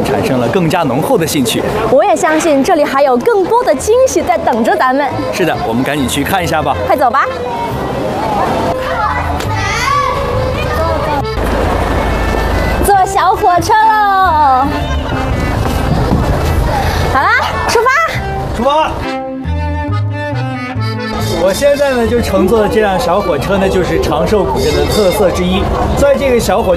产生了更加浓厚的兴趣。 我也相信这里还有更多的惊喜在等着咱们。 是的，我们赶紧去看一下吧。 快走吧！坐小火车喽！好啦，出发！ 出发！我现在呢就乘坐的这辆小火车呢，就是长寿古镇的特色之一。在这个小火